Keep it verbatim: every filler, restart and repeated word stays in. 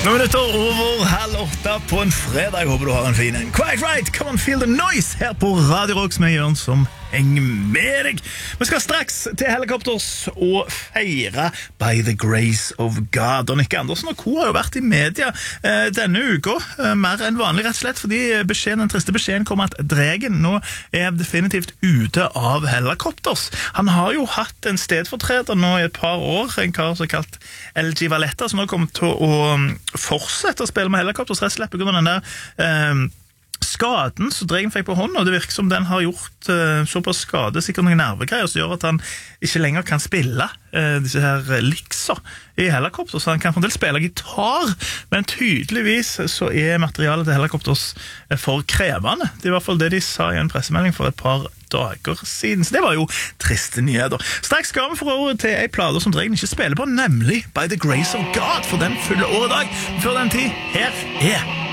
Nå minutter over halv åtte på en fredag. Jeg håper du har en fin en. Quite right, come on, feel the noise her på Radio Rock med Jørn som henger med deg. Vi skal straks til Hellacopters og feire By the Grace of God. Og Nikke Andersen og co har jo vært i media eh, denne uka, eh, mer enn vanlig rett og slett, fordi beskjeden, den triste beskjeden kom at Dregen nå er definitivt ute av Hellacopters. Han har jo hatt en stedfortreder nå i et par år, en kar som er kalt L G Valletta, som nå kommer til å fortsette å spille med Hellacopters, rett og slett på grunn av den der eh, skaden som Dregen fikk på hånden, og det virker som den har gjort uh, såpass skade, sikkert noen nervegreier som gjør at han ikke lenger kan spille uh, disse her likser i Hellacopters, så han kan fremdeles spille gitar, men tydeligvis så er materialet til Hellacopters uh, for krevende. Det er i hvert fall det de sa i en pressemelding for et par dager siden, så det var jo triste nyheter. Straks skal vi for over til en plate som Dregen ikke spiller på, nemlig By the Grace of God, for den fulle år i dag. Før den tid, her er